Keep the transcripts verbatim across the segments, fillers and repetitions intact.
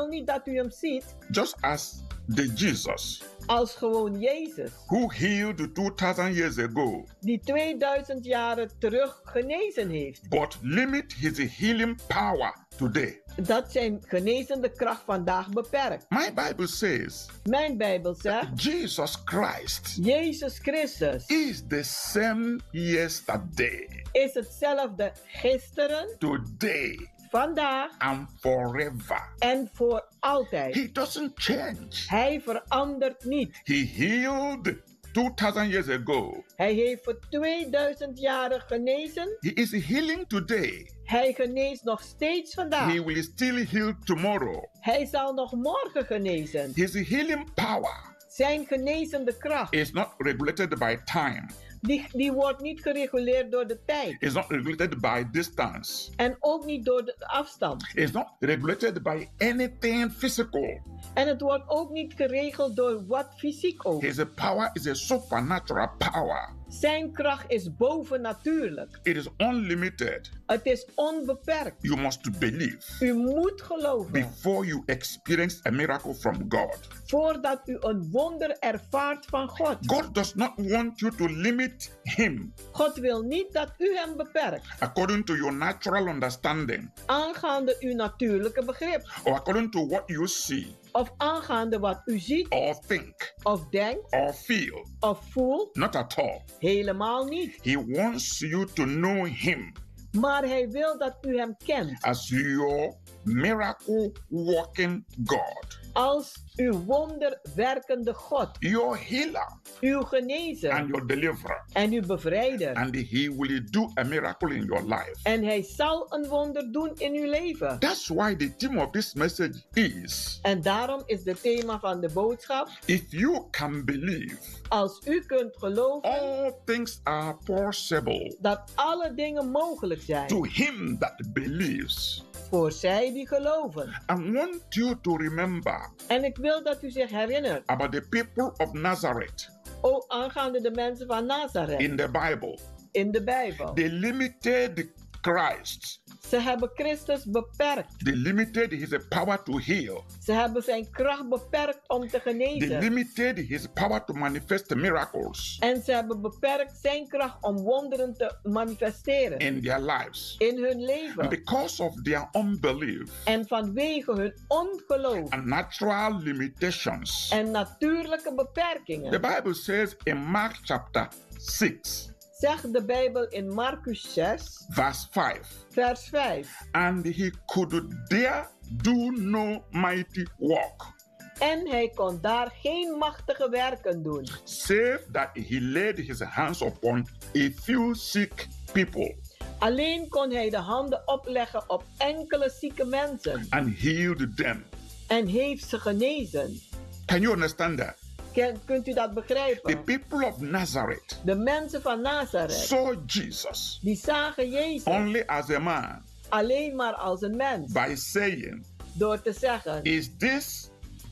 wil niet dat u hem ziet just as the Jesus als gewoon Jezus, who healed two thousand years ago, die tweeduizend jaren terug genezen heeft. but limit his healing power today. Dat zijn genezende kracht vandaag beperkt. My Bible says Mijn Bijbel zegt, Jesus Christ Jezus Christus is the same yesterday, is hetzelfde gisteren, today, vandaag and forever. en voor altijd. He doesn't change. Hij verandert niet. He healed two thousand years ago. Hij heeft voor tweeduizend jaren genezen. He is healing today. Hij geneest nog steeds vandaag. He will still heal tomorrow. Hij zal nog morgen genezen. His healing power Zijn genezende kracht, is not regulated by time. die, die wordt niet gereguleerd door de tijd. It's not regulated by distance. En ook niet door de afstand. It's not regulated by anything physical. En het wordt ook niet geregeld door wat fysiek ook. His power is a supernatural power. Zijn kracht is bovennatuurlijk. It is unlimited. Het is onbeperkt. You must believe U moet geloven before you experience a miracle from God. voordat u een wonder ervaart van God. God does not want you to limit him God wil niet dat u hem beperkt according to your natural understanding aangaande uw natuurlijke begrip or according to what you see of aangaande wat u ziet or think of denkt or feel. of voelt. Not at all. Helemaal niet. He wants you to know him Maar hij wil dat u hem kent as your miracle working God, als uw wonderwerkende God, your healer uw genezer and your deliverer. en uw bevrijder. And he will do a miracle in your life. En hij zal een wonder doen in uw leven. That's why the theme of this message is, En daarom is het thema van de boodschap: if you can believe, als u kunt geloven all things are possible dat alle dingen mogelijk zijn to him that believes. voor zij die geloven. I want you to remember En ik wil dat u zich herinnert, about the people of Nazareth ook aangaande de mensen van Nazareth in the Bible. in de Bijbel. They limited Christ. Ze hebben Christus beperkt. They limited his power to heal. Ze hebben zijn kracht beperkt om te They genezen. limited his power to manifest miracles En ze hebben beperkt zijn kracht om wonderen te manifesteren in their lives. in hun And leven. because of their unbelief En vanwege hun ongeloof and natural limitations, en natuurlijke the beperkingen, Bible says in Mark chapter six, zegt de Bijbel in Marcus zes, verse five, vers vijf. and he could there do no mighty work, En hij kon daar geen machtige werken doen, save that he laid his hands upon a few sick people alleen kon hij de handen opleggen op enkele zieke mensen and healed them. en heeft ze genezen. Can you understand that? Ken- Kunt u dat The begrijpen? people of Nazareth De mensen van Nazareth, saw Jesus die zagen Jezus only as a man alleen maar als een mens, by saying, door te zeggen: is this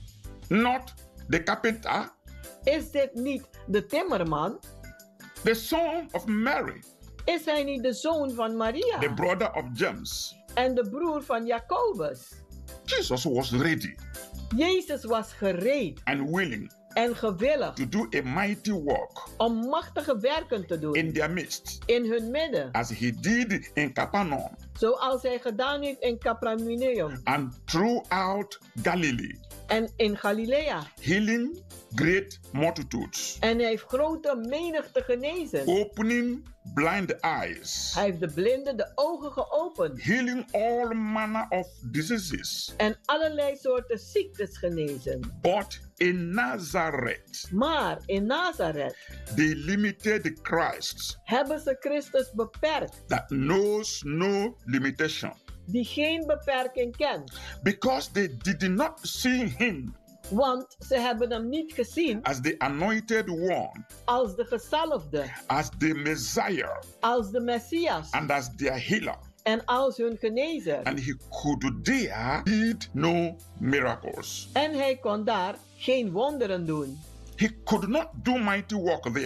not the carpenter, is dit niet de timmerman? the son of Mary, Is hij niet de zoon van the Maria brother of James? en de broer van Jacobus? Jesus was ready Jezus was gereed and willing en gewillig to do a mighty work om machtige werken te in doen their midst, in hun midden, as he did in Capernaum zoals hij gedaan heeft in Capernaum and throughout Galilee, en in Galilea. healing great multitudes, En hij heeft grote menigte genezen. opening blind eyes, Hij heeft de blinden de ogen geopend healing all manner of diseases. en allerlei soorten ziektes genezen. But in Nazareth, Maar in Nazareth they limited Christ hebben ze Christus beperkt, that knows no limitation, die geen beperking kent. because they did not see him Want ze hebben hem niet gezien as the anointed one, als de gezalfde, as the Messiah, als de Messias and as their healer. en als hun genezer. And he could there did no miracles. En hij kon daar geen wonderen doen. He could not do mighty work there.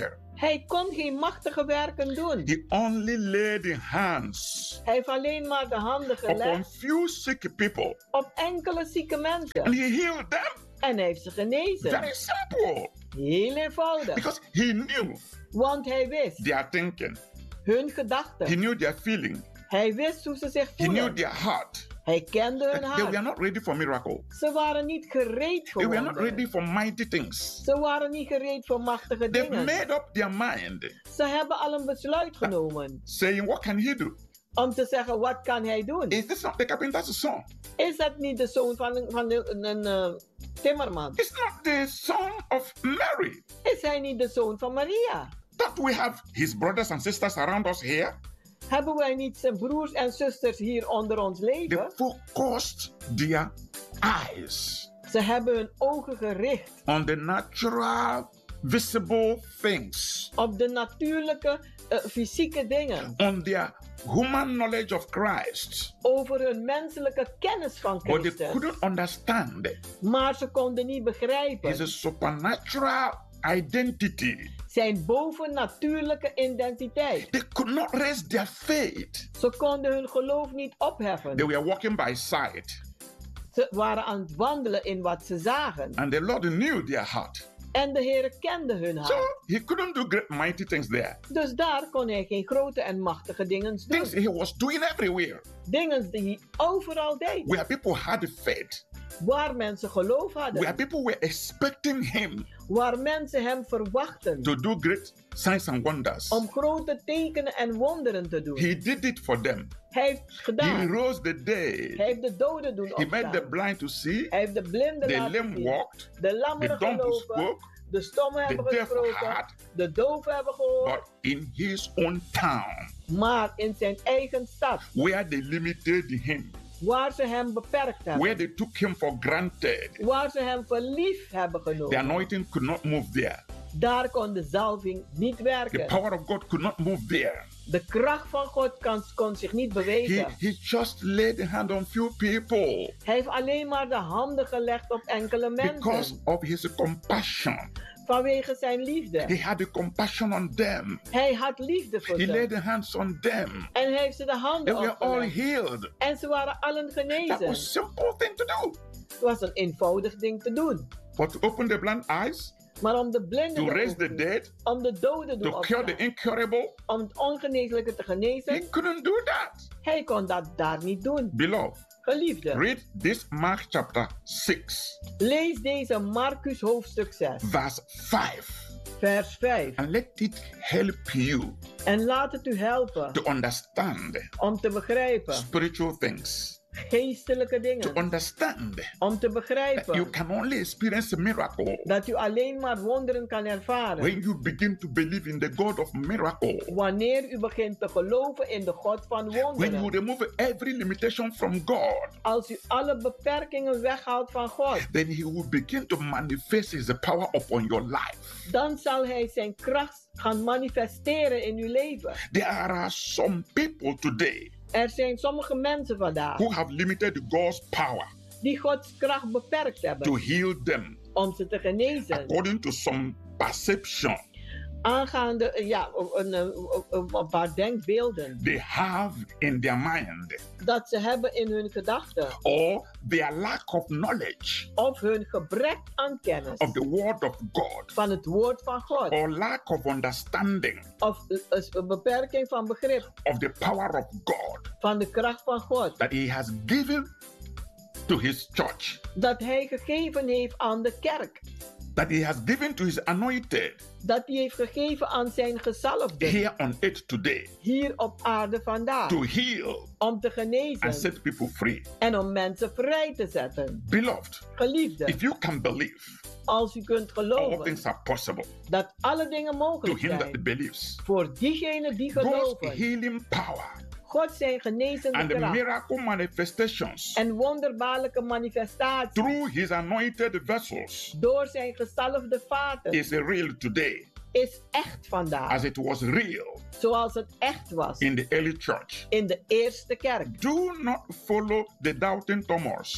Hij kon geen machtige werken doen. He only laid hands Hij heeft alleen maar de handen upon gelegd few sick people op enkele zieke and mensen. he healed them. En hij heeft ze genezen. Very simple. Heel eenvoudig. Because he knew Want hij wist their thinking. hun He gedachten. knew their feeling. Hij wist hoe ze zich He knew voelen. their heart. Hij kende hun They were hart. not ready for miracle. Ze waren niet gereed They voor were not ready wonderen. for mighty things. Ze waren niet gereed voor machtige They've dingen. made up their mind Ze hebben al een besluit genomen saying, what can he do? om te zeggen, wat kan hij doen? Is this not the carpenter's son? Is dat niet de zoon van een, van een, een eh, timmerman? It's not the son of Mary. Is hij niet de zoon van Maria? That we have his brothers and sisters around us here. Hebben wij niet zijn broers en zusters hier onder ons They leven? focused their eyes Ze hebben hun ogen gericht on the natural, visible things, op de natuurlijke, eh, fysieke dingen. on their human knowledge of Christ. Over hun menselijke kennis van But they Christus. couldn't understand Maar ze konden niet begrijpen his supernatural identity. zijn bovennatuurlijke identiteit. They could not raise their faith. Ze konden hun geloof niet opheffen. They were walking by sight, Ze waren aan het wandelen in wat ze zagen. and the Lord knew their heart. En de Heer kende hun So hart. he couldn't do great, mighty things there. Dus daar kon hij geen grote en machtige dingen Things doen. he was doing everywhere, Dingen die hij overal deed. where people had faith, Waar mensen geloof where hadden. people were expecting him Waar mensen hem verwachten. to do great signs and wonders. Om grote tekenen en wonderen te doen. He did it for them. Hij heeft He gedaan. rose the dead. Hij heeft de doden doen He made the opstaan. blind to see. Hij heeft de blinden The laten lame zien. walked. De The lammeren dumb gelopen. spoke. De stommen hebben deaf gesproken. heard. De doven hebben gehoord. But in his own town, Maar in zijn eigen stad. where they limited him, Waar ze hem beperkt hebben. where they took him for granted, Waar ze hem voor lief hebben the genomen. anointing could not move there. Daar kon de zalving niet The werken. power of God could not move there. De kracht van God kan, kon zich niet He, bewegen. he just laid a hand on few people Hij heeft alleen maar de handen gelegd op enkele because mensen. of his compassion. Vanwege zijn liefde. He had the compassion on them. Hij had liefde voor He laid ze. the hands on them. En hij heeft ze de They handen were all opgelegd. healed. En ze waren allen That genezen. was simple thing to do. Het was een eenvoudig ding te doen. But to open the blind eyes, Maar om de blinden to te raise the openen, dead, om de doden te to cure the opstaan, incurable, om het ongeneeslijke te he genezen, couldn't do that. hij kon dat daar niet doen. Beloved, Geliefde, read this Mark chapter six, lees deze Marcus hoofdstuk zes, verse five, vers vijf. and let it help you En laat het u helpen to understand om te begrijpen spiritual things, geestelijke to dingen. understand Om te that you begrijpen can only experience a miracle dat u alleen maar wonderen kan ervaren when you begin to believe in the God of miracle. wanneer u begint te geloven in de God van When you wonderen. remove every limitation from God, Als u alle beperkingen weghaalt van God, then He will begin to manifest His power upon your life. dan zal hij zijn kracht gaan manifesteren in uw leven. There are some people today Er zijn sommige mensen vandaag who have limited God's power die Gods kracht beperkt to hebben heal them om ze te genezen. according to some perception Aangaande eh, ja, een, een, een, een paar denkbeelden they have in their mind, dat ze hebben in hun gedachten. or their lack of knowledge Of hun gebrek aan kennis of the Word of God, van het woord van God. or lack of understanding Of eh, een beperking van begrip of the power of God van de kracht van God. that He has given to His church, Dat hij gegeven heeft aan de kerk. that He has given to His anointed Dat hij heeft gegeven aan zijn gezalfden. here on earth today Hier op aarde vandaag. to heal Om te and genezen. set people free. En om mensen vrij te zetten. Beloved, Geliefde, if you can believe, als u kunt all geloven things are possible dat alle dingen to mogelijk him that zijn. believes. Voor diegenen die God's geloven. healing power God zijn genezende and the kracht. miracle manifestations En wonderbaarlijke manifestatie. through His anointed vessels Door zijn gezalfde vaten. is real today Is echt vandaag. as it was real Zoals het echt was. in the early church. In de eerste kerk. Do not follow the doubting Thomas.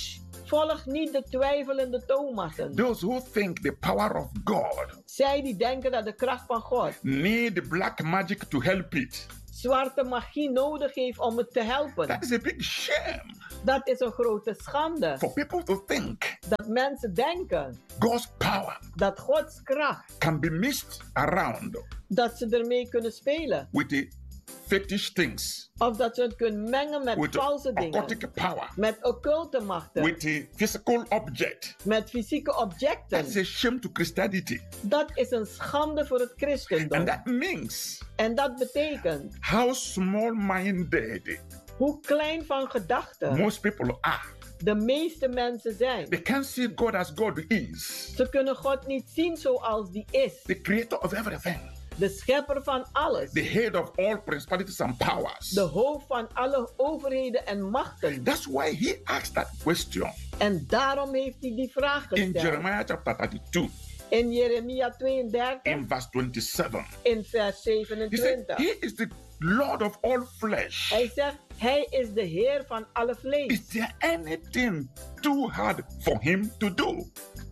Volg niet de twijfelende Thomassen. Those who think the power of God Zij die denken dat de kracht van God need black magic to help it. zwarte magie nodig heeft om het te helpen. That is a big shame Dat is een grote schande. for people to think Dat mensen denken God's power dat Gods kracht, can be mixed around dat ze ermee kunnen spelen. with the fetish things, Of dat ze het kunnen mengen met with the valse dingen. occultic power, Met occulte machten. with the physical object. Met fysieke objecten. That's a shame to Christianity. Dat is een schande voor het christendom. And that means En dat betekent how small-minded hoe klein van gedachten most people are. de meeste mensen zijn. They can't see God as God is, Ze kunnen God niet zien zoals die is. the creator of everything, De schepper van alles. the head of all principalities and powers. De hoofd van alle overheden en machten. That's why he asked that question En daarom heeft hij die vraag in gesteld. Jeremiah chapter thirty-two, In Jeremia tweeëndertig, in verse twenty-seven. in vers He said, zevenentwintig. he is the Lord of all flesh. Hij zegt, hij is de Heer van alle vlees. Is there anything too hard for him to do?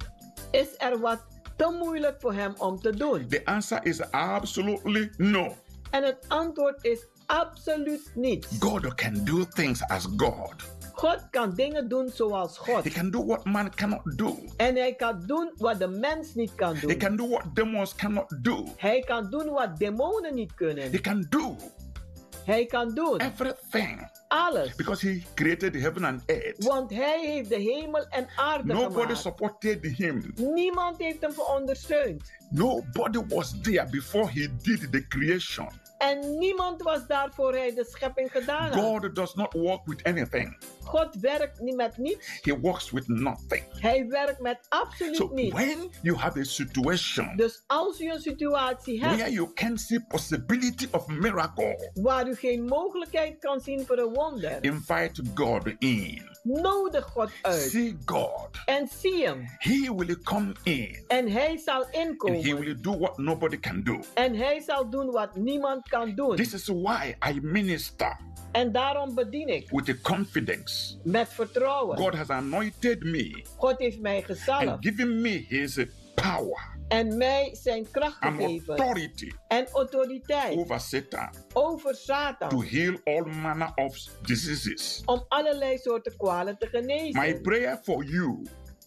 Is er wat te moeilijk voor hem om te doen? The answer is absolutely no. En het antwoord is absoluut niet. God can do things as God. God kan dingen doen zoals God. He can do what man cannot do. En hij kan doen wat de mens niet kan He doen. can do what demons cannot do. Hij kan doen wat demonen niet He kunnen. can do Hij kan doen everything alles. because he created the heaven and earth. Want hij heeft de hemel en aarde Nobody gemaakt. supported him. Niemand heeft hem ondersteund. Nobody was there before he did the creation. En niemand was daar voor hij de schepping gedaan had. God does not work with anything. God werkt niet met niets. He works with nothing. Hij werkt met absoluut So niets. when you have a situation Dus als u een situatie where hebt you can see possibility of miracle, waar u geen mogelijkheid kan zien voor een wonder, invite God in. nodig God uit. See God. En zie hem. He will come in En hij zal and he inkomen. will do what nobody can do. En hij zal doen wat niemand kan doen. This is why I minister En daarom bedien ik with the confidence. met vertrouwen. God has anointed me God heeft mij and gezalfd given me his power en mij zijn kracht and gegeven authority en autoriteit over Satan over to Satan heal all manner of diseases. om allerlei soorten kwalen te My genezen. prayer for you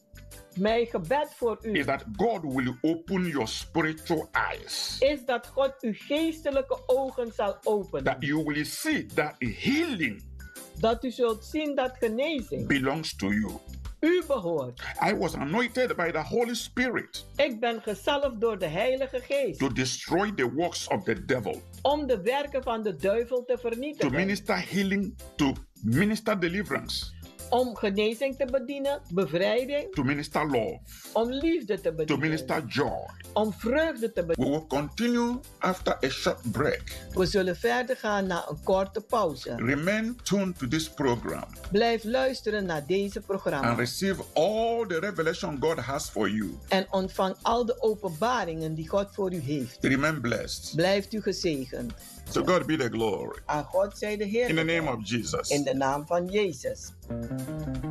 Mijn gebed voor u is that God will open your spiritual eyes, is dat God uw geestelijke ogen zal openen. that you will see that healing Dat u zult zien dat genezing belongs to you. u behoort. I was anointed by the Holy Spirit Ik ben gezalfd door de Heilige Geest to destroy the works of the devil, om de werken van de duivel te to vernietigen. minister healing, to minister deliverance, Om genezing te bedienen, bevrijding, to minister love, om liefde te to bedienen, minister joy. om vreugde te We bedienen. will continue after a short break. We zullen verder gaan na een korte pauze. Remain tuned to this program Blijf luisteren naar deze and programma receive all the revelation God has for you. en ontvang al de openbaringen die God voor u heeft. Remain blessed. Blijft u gezegend. To God be the glory. Aan God zij de Heer. In the name of Jesus. In de naam van Jezus.